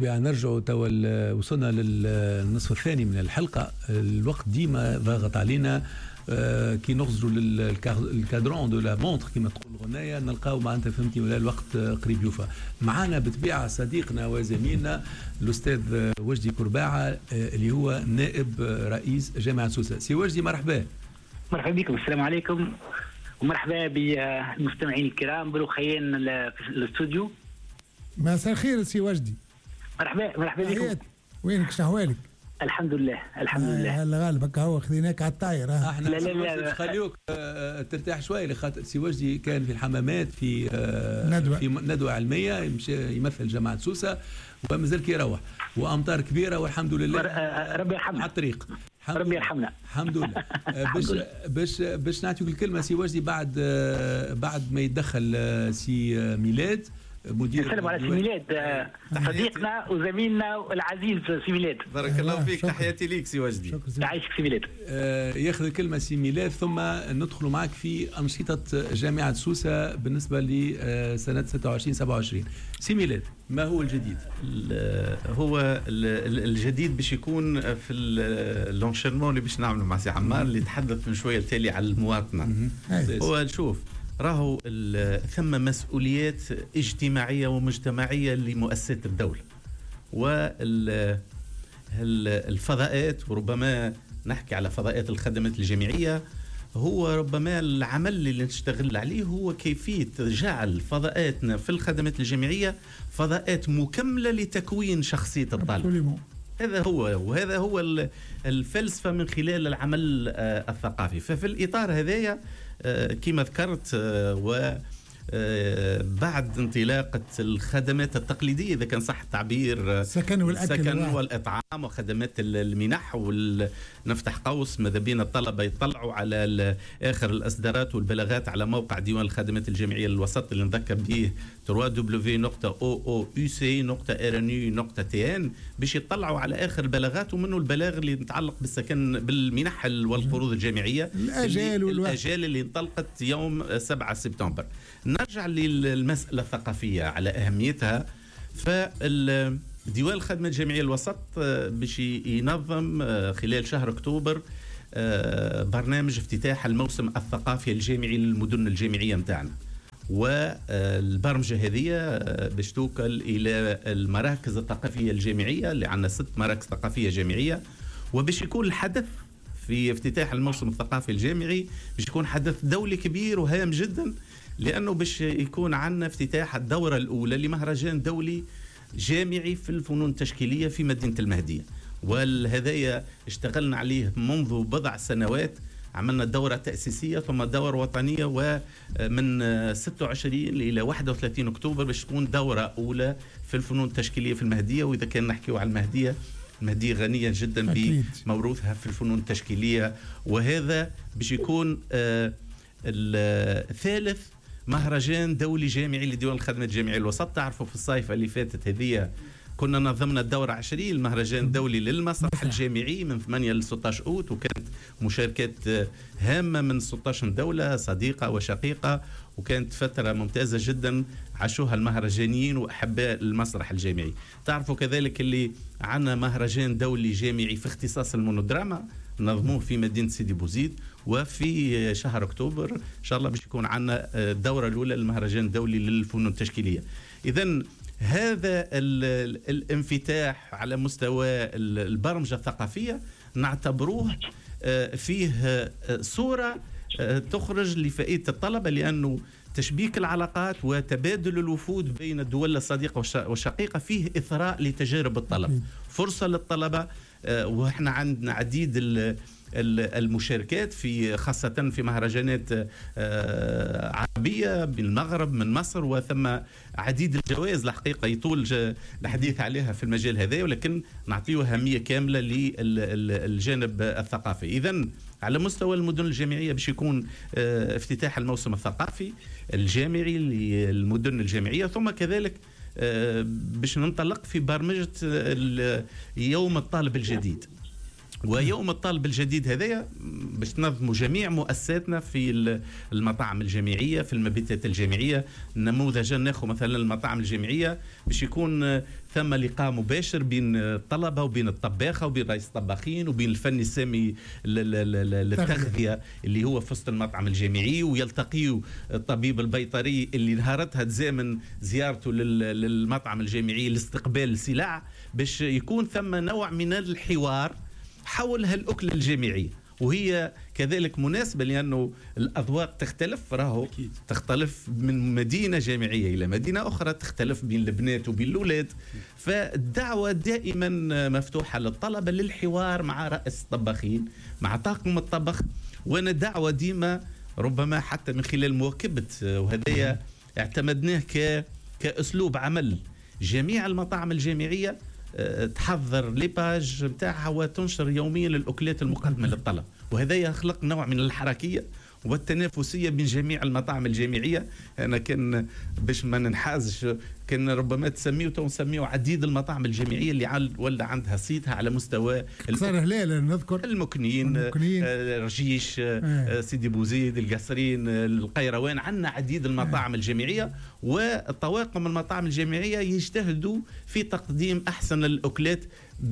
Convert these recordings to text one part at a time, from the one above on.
بالطبيعة نرجع توا وصلنا للنصف الثاني من الحلقة. الوقت ديما ضاغط علينا. كي نخرجوا للكادرون دو لا مونتر كما تقول الغنايه نلقاو معناتها فهمتي ولا الوقت قريب يوفى. معنا بالطبيعه صديقنا وزميلنا الاستاذ وجدي كرباعه اللي هو نائب رئيس جامعه سوسه. سي وجدي مرحبا. مرحبا بكم، السلام عليكم ومرحبا بالمستمعين الكرام بالخيين في الاستوديو. مساء الخير سي وجدي. مرحبا بكم. وينك شهوالك؟ الحمد لله لله. هلا غالبك هو خذيناك على الطاير. احنا لا خليوك ترتاح شويه لخاطر سي وجدي كان في الحمامات في ندوه علميه يمثل جامعه سوسه ومازال كيروح وامطار كبيره والحمد لله ربي يرحمنا على الطريق. ربي يرحمنا الحمد لله. باش نعطيك الكلمه سي وجدي بعد ما يتدخل سي ميلاد مدير. نسلم على سي ميلاد صديقنا وزميلنا العزيز سي ميلاد. بارك الله فيك. تحياتي ليك سي وجدي. يعيشك سي ميلاد. ياخذ الكلمه سي ميلاد ثم ندخل معك في انشطه جامعه سوسه بالنسبه لسنه 26-27. سي ميلاد ما هو الجديد؟ هو الجديد باش يكون في اللونشيرمون اللي باش نعمله مع سي عمار اللي تحدث من شويه التالي على المواطنه. هو شوف راهو ثم مسؤوليات اجتماعية ومجتمعية لمؤسسات الدولة والفضاءات، وربما نحكي على فضاءات الخدمات الجامعية. هو ربما العمل اللي نشتغل عليه هو كيفية جعل فضاءاتنا في الخدمات الجامعية فضاءات مكملة لتكوين شخصية الطالب. هذا هو وهذا هو الفلسفة من خلال العمل الثقافي. ففي الإطار هذايا كما ذكرت بعد انطلاقة الخدمات التقليدية إذا كان صح التعبير، السكن والإطعام وخدمات المنح نفتح قوس ماذا بين الطلبة يطلعوا على آخر الإصدارات والبلاغات على موقع ديوان الخدمات الجامعية للوسط اللي نذكر به www.oouc.rnu.tn باش يطلعوا على آخر البلاغات ومنه البلاغ اللي يتعلق بالسكن بالمنح والقروض الجامعية الأجال اللي انطلقت يوم 7 سبتمبر. نرجع للمسألة الثقافية على أهميتها. فالديوان الخدمة الجامعية الوسط باش ينظم خلال شهر أكتوبر برنامج افتتاح الموسم الثقافي الجامعي للمدن الجامعية متاعنا، والبرمجة هذه باش توكل إلى المراكز الثقافية الجامعية اللي عندنا 6 مراكز ثقافية جامعية. وباش يكون الحدث في افتتاح الموسم الثقافي الجامعي باش يكون حدث دولي كبير وهام جدا، لأنه باش يكون عندنا افتتاح الدورة الأولى لمهرجان دولي جامعي في الفنون التشكيلية في مدينة المهدية. وهذايا اشتغلنا عليه منذ بضع سنوات. عملنا دورة تأسيسية ثم دورة وطنية، ومن 26 إلى 31 أكتوبر باش تكون دورة أولى في الفنون التشكيلية في المهدية. وإذا كان نحكيو على المهدية غنية جدا بموروثها في الفنون التشكيلية. وهذا باش يكون الثالث مهرجان دولي جامعي لديوان الخدمة الجامعية الوسط. تعرفوا في الصيف اللي فاتت هذه كنا نظمنا الدورة 20 المهرجان الدولي للمسرح الجامعي من 8 ل 16 أوت، وكانت مشاركات هامة من 16 دولة صديقة وشقيقة، وكانت فترة ممتازة جدا عاشوها المهرجانيين وأحباء المسرح الجامعي. تعرفوا كذلك اللي عنا مهرجان دولي جامعي في اختصاص المونودراما نظموه في مدينة سيدي بوزيد، وفي شهر أكتوبر إن شاء الله باش يكون عنا الدورة الأولى للمهرجان الدولي للفنون التشكيلية. إذن هذا الانفتاح على مستوى البرمجة الثقافية نعتبروه فيه صورة تخرج لفائدة الطلبة، لأنه تشبيك العلاقات وتبادل الوفود بين الدول الصديقة والشقيقة فيه إثراء لتجارب الطلبة، فرصة للطلبة. وإحنا عندنا عديد المشاركات في خاصة في مهرجانات عربية بالمغرب من مصر، وثم عديد الجوائز الحقيقة يطول الحديث عليها في المجال هذا، ولكن نعطيه أهمية كاملة للجانب الثقافي. إذن على مستوى المدن الجامعية باش يكون افتتاح الموسم الثقافي الجامعي للمدن الجامعية، ثم كذلك باش ننطلق في برمجة يوم الطالب الجديد. ويوم الطالب الجديد هذايا باش تنظموا جميع مؤسساتنا في المطاعم الجامعيه، في المبيتات الجامعيه. نموذجا ناخذ مثلا المطاعم الجامعيه باش يكون ثم لقاء مباشر بين الطلبه وبين الطباخه وبين رئيس الطباخين وبين الفني السامي للتغذيه اللي هو في وسط المطعم الجامعي، ويلتقيوا الطبيب البيطري اللي نهارتها تزامن زيارته للمطعم الجامعي لاستقبال السلع، باش يكون ثم نوع من الحوار حول هالأكلة الجامعية. وهي كذلك مناسبة لأنه الأذواق تختلف، راهو تختلف من مدينة جامعية إلى مدينة أخرى، تختلف بين البنات وبين الأولاد. فالدعوة دائما مفتوحة للطلبة للحوار مع رئيس الطباخين، مع طاقم الطبخ. وانا دعوة ديما ربما حتى من خلال مواكبة، وهذا اعتمدناه كأسلوب عمل جميع المطاعم الجامعية، تحضر لي باج نتاعها وتنشر يوميا الأكلات المقدمة للطلب، وهذا يخلق نوع من الحركية والتنافسية بين جميع المطاعم الجامعية. أنا كان باش ما ننحازش كان ربما تسميه عديد المطاعم الجامعية اللي ولا عندها صيتها على مستوى قصر هلال، نذكر المكنين، رجيش، سيدي بوزيد، القصرين، القيروان. عندنا عديد المطاعم الجامعية، والطواقم المطاعم الجامعية يجتهدوا في تقديم أحسن الأكلات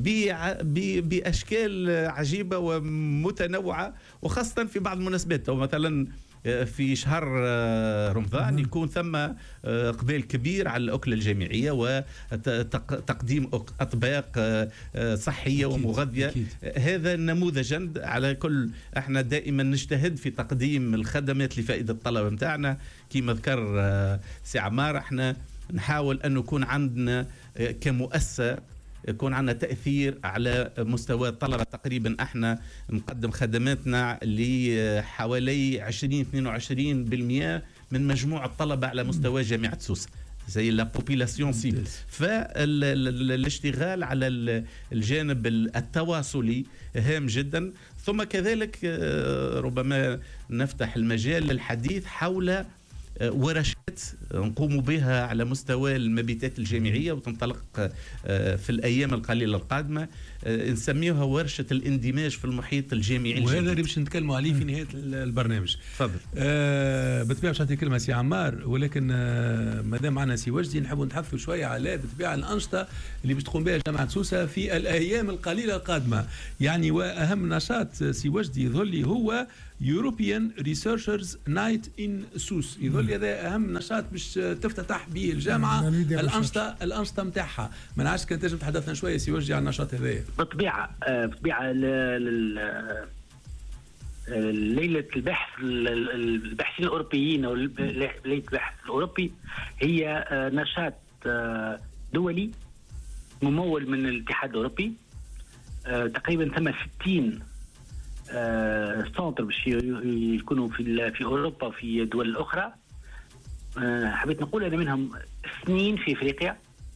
بأشكال عجيبة ومتنوعة، وخاصة في بعض المناسبات. مثلا في شهر رمضان يكون ثم إقبال كبير على الأكلة الجامعية وتقديم أطباق صحية ومغذية. هذا نموذجا على كل. احنا دائما نجتهد في تقديم الخدمات لفائدة الطلبة متاعنا. كما ذكر سي عمار، احنا نحاول أن نكون عندنا كمؤسسة يكون عندنا تأثير على مستوى الطلبة. تقريبا احنا نقدم خدماتنا لحوالي 20-22% من مجموع الطلبة على مستوى جامعة سوسة، زي لا بوبيلاسيون سيبل. فالاشتغال على الجانب التواصلي هام جدا. ثم كذلك ربما نفتح المجال للحديث حول ورشات نقوم بها على مستوى المبيتات الجامعية، وتنطلق في الأيام القليلة القادمة، نسميها ورشة الاندماج في المحيط الجامعي. وهذا اللي باش نتكلموا عليه في نهاية البرنامج. تفضل. بالطبيعة باش نعطي كلمة سي عمار، ولكن مادام معنا سي وجدي نحب نتحدثوا شوية على بالطبيعة الأنشطة اللي باش تقوم بها جامعة سوسة في الأيام القليلة القادمة. يعني وأهم نشاط سي وجدي يظهر لي هو European Researchers Night in سوس. يظهر لي هذا أهم نشاط باش تفتتح به الجامعة الأنشطة نتاعها. ما نعرفش كان تنجم تحدثنا شوية سي وجدي على النشاط هذا. بالطبيعة ليلة البحث الباحثين الأوروبيين أو ليلة البحث الأوروبي هي نشاط دولي ممول من الاتحاد الأوروبي. تقريبا ثم 60 سنتر باش يكونوا في أوروبا وفي دول أخرى. حبيت نقول أنا منهم 2 في أفريقيا،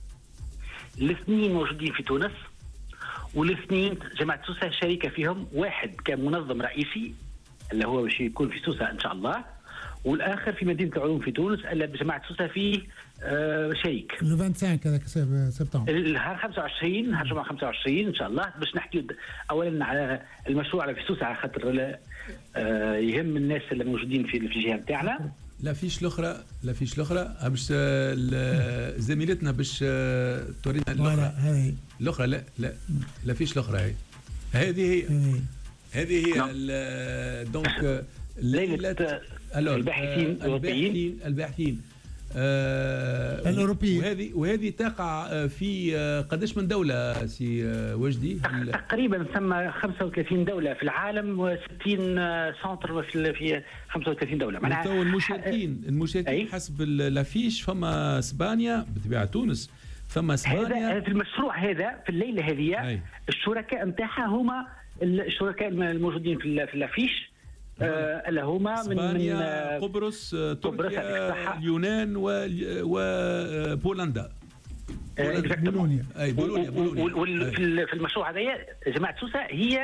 2 موجودين في تونس، والاثنين جامعة سوسة شريكة فيهم. واحد كمنظم رئيسي اللي هو باش يكون في سوسة إن شاء الله، والآخر في مدينة العلوم في تونس اللي بجامعة سوسة فيه شريك. 25 هذاك سبتمبر 25 هالجمعة 25 إن شاء الله باش نحكي أولا على المشروع اللي في سوسة على خاطر يهم الناس اللي موجودين في الجهة بتاعنا. لا فيش الأخرى باش زميلتنا باش تورينا الأخرى. لا فيش الأخرى. هذه هي دونك ليلة الباحثين الأوروبيين وهذه تقع في قداش من دولة سي وجدي؟ تقريبا ثم 35 دولة في العالم و60 سنتر في 35 دولة. معناها المشاركين حسب لافيش فما اسبانيا بالطبيعة، تونس فما اسبانيا. هذا في المشروع هذا في الليلة هذه الشركاء نتاعها هما الشركاء الموجودين في اللافيش اللي هما من قبرص، تركيا، اليونان وبولندا. بولونيا. في المشروع هذا جامعة سوسة هي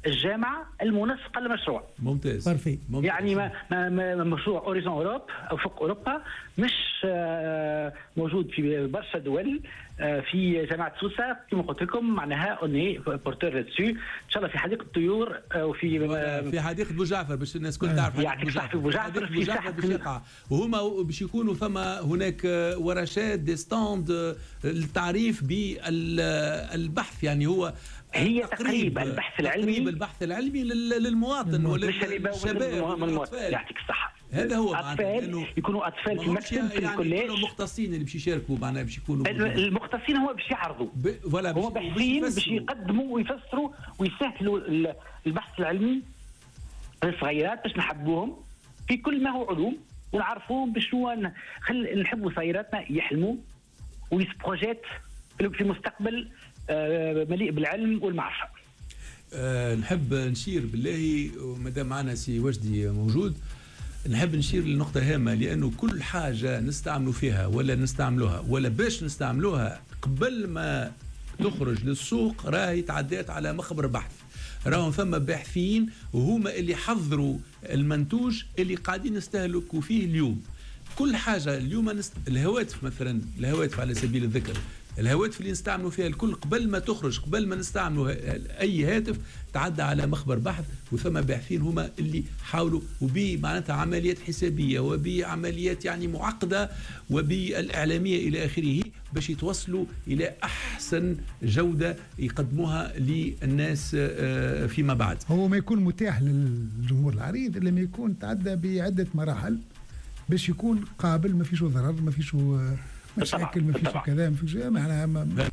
الجامعه المنسقه للمشروع. ممتاز. يعني ما مشروع اوريزون اوروب او فوق اوروبا مش موجود في برشا دول. في جامعه سوسه كما قلت لكم معناها اوني بورتور لاتسو ان شاء الله في حديقه الطيور وفي حديقه بوجعفر باش الناس الكل تعرف حديقه بوجعفر في ساحه باش يقع وهما باش يكونوا فما هناك ورشات دي ستاند للتعريف بالبحث يعني هي تقريب البحث العلمي للمواطن ولا للشباب. يعطيك الصحه. هذا هو اطفال يكونوا اطفال في المكتب في الكوليج. يكونوا مختصين اللي باش يشاركوا معناها باش يكونوا المختصين هو باش يعرضوا هو باحثين باش يقدموا ويفسروا ويسهلوا البحث العلمي للصغيرات باش نحبوهم في كل ما هو علوم ونعرفوهم بشنو نحبوا صغيراتنا يحلموا ويسبروجيت في مستقبل مليء بالعلم والمعرفه. نحب نشير بالله ومادام معنا سي وجدي موجود نحب نشير لنقطة هامة لأنه كل حاجة نستعملوا فيها ولا نستعملوها ولا باش نستعملوها قبل ما تخرج للسوق راهي تعدات على مخبر بحث. راهم ثم باحثين وهما اللي حضروا المنتوج اللي قاعدين نستهلكوا فيه اليوم. كل حاجة اليوم الهواتف مثلا الهواتف على سبيل الذكر الهواتف اللي نستعملوا فيها الكل قبل ما تخرج قبل ما نستعملوا اي هاتف تعدى على مخبر بحث وثم باحثين هما اللي حاولوا وبمعناتها عمليات حسابيه وبعمليات يعني معقده وبالاعلاميه الى اخره باش يتوصلوا الى احسن جوده يقدموها للناس فيما بعد. هو ما يكون متاح للجمهور العريض الا ما يكون تعدى بعده مراحل باش يكون قابل ما فيش ضرر ما فيش مشاكل ما فيش كذا ما فيش معناها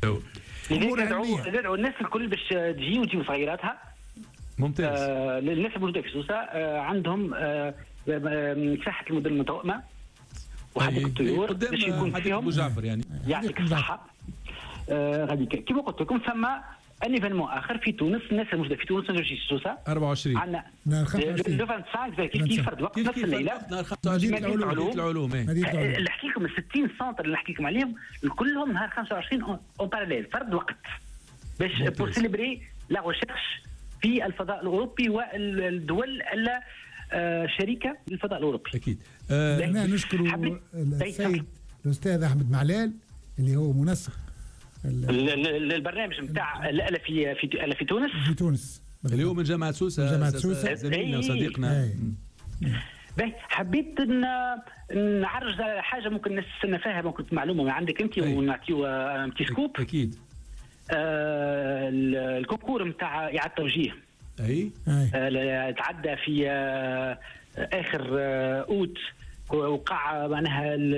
ندعو الناس الكل باش تجي وتجيب صغيراتها. ممتاز. الناس الموجوده في سوسه عندهم ساحه المدن المتوأمه وحديقه الطيور باش يكون فيهم بوجعفر يعني يعطيك الصحه. غادي كما قلت لكم ثم ان ايفينمون اخر في تونس الناس الموجوده في تونس في سوسه 24 عندنا نهار 25 كيف فرد وقت نفس الليله نهار 25 مدينه العلوم اللي احكي لكم ال 60 سنتر اللي نحكي لكم عليهم كلهم نهار 25 اون باراليل فرد وقت باش بور سيليبري لا ريشيرش في الفضاء الاوروبي والدول شريكه للفضاء الاوروبي. اكيد. نشكر السيد الاستاذ احمد معلال اللي هو منسق البرنامج نتاع الا في تونس اليوم من جامعه سوسه زميلنا وصديقنا. حبيت نعرج على حاجه ممكن الناس تستنى فيها ممكن معلومه من عندك انت ونعطيو امتي سكوب. اكيد. الكونكور نتاع اعاده توجيه تعدى في اخر اوت وقع معناها